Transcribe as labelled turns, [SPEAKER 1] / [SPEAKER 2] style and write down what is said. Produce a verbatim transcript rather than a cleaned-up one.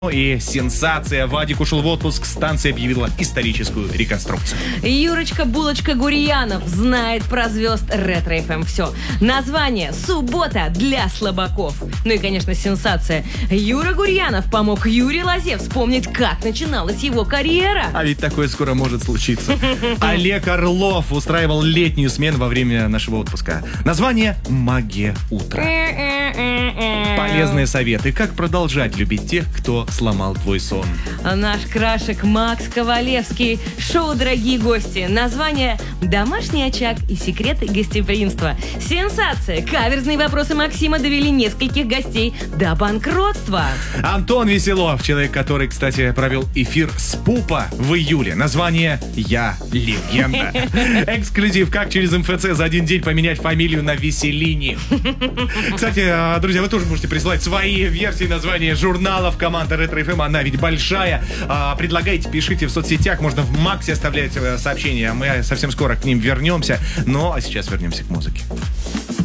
[SPEAKER 1] И сенсация. Вадик ушел в отпуск, станция объявила историческую реконструкцию.
[SPEAKER 2] Юрочка Булочка Гурьянов знает про звезд Ретро эф эм все. Название «Суббота для слабаков». Ну и, конечно, сенсация. Юра Гурьянов помог Юре Лозе вспомнить, как начиналась его карьера.
[SPEAKER 1] А ведь такое скоро может случиться. Олег Орлов устраивал летнюю смену во время нашего отпуска. Название «Магия утра». Полезные советы, как продолжать любить тех, кто сломал твой сон.
[SPEAKER 2] Наш крашек Макс Ковалевский. Шоу «Дорогие гости». Название «Домашний очаг и секреты гостеприимства». Сенсация. Каверзные вопросы Максима довели нескольких гостей до банкротства.
[SPEAKER 1] Антон Веселов, человек, который, кстати, провел эфир с Пупа в июле. Название «Я легенда». Эксклюзив, как через эм эф цэ за один день поменять фамилию на Веселини. Кстати, друзья, вы тоже можете присылать свои версии названия журналов команды Ретро эф эм. Она ведь большая. Предлагайте, пишите в соцсетях. Можно в Максе оставлять сообщения. Мы совсем скоро к ним вернемся. Ну, а сейчас вернемся к музыке.